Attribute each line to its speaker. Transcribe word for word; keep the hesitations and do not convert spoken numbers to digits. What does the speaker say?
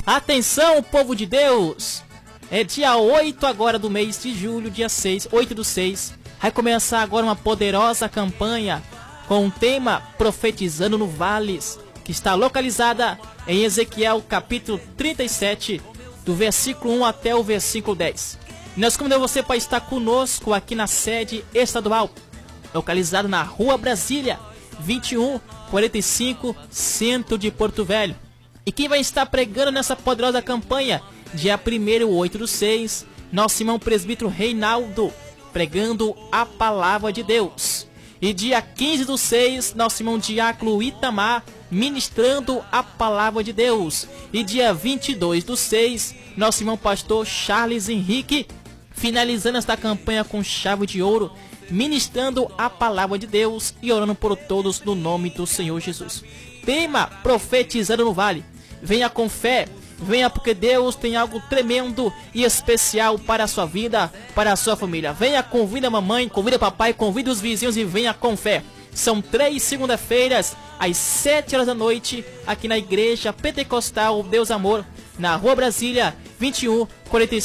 Speaker 1: Atenção, povo de Deus! É dia oito agora do mês de julho, dia seis, oito do seis. Vai começar agora uma poderosa campanha com o tema Profetizando no Vales, que está localizada em Ezequiel capítulo trinta e sete, do versículo um até o versículo dez. Nós convidamos você para estar conosco aqui na sede estadual, localizada na Rua Brasília, vinte e um quarenta e cinco, centro de Porto Velho. E quem vai estar pregando nessa poderosa campanha, dia primeiro, oito do seis, nosso irmão presbítero Reinaldo, pregando a palavra de Deus. E dia quinze do seis, nosso irmão diácono Itamar, ministrando a palavra de Deus. E dia vinte e dois do seis, nosso irmão pastor Charles Henrique, finalizando esta campanha com chave de ouro, ministrando a palavra de Deus e orando por todos no nome do Senhor Jesus. Tema Profetizando no Vale. Venha com fé, venha porque Deus tem algo tremendo e especial para a sua vida, para a sua família. Venha, convida a mamãe, convida o papai, convida os vizinhos e venha com fé. São três segunda-feiras, às sete horas da noite, aqui na Igreja Pentecostal Deus Amor, na Rua Brasília, vinte e um quarenta e cinco.